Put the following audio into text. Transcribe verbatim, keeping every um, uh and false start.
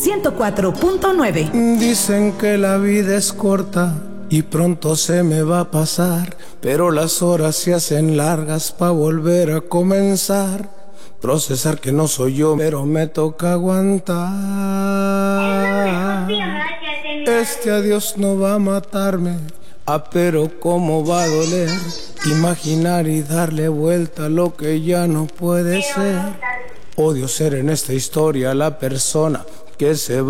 ciento cuatro punto nueve. Dicen que la vida es corta y pronto se me va a pasar, pero las horas se hacen largas pa' volver a comenzar. Procesar que no soy yo, pero me toca aguantar. Este adiós no va a matarme, ah, pero cómo va a doler imaginar y darle vuelta a lo que ya no puede ser. Odio ser en esta historia la persona que se va.